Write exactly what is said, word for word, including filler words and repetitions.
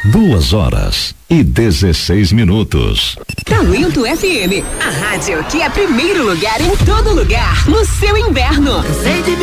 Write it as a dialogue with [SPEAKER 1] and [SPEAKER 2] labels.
[SPEAKER 1] Duas horas e dezesseis minutos.
[SPEAKER 2] Talento F M, a rádio que é primeiro lugar em todo lugar, no seu inverno.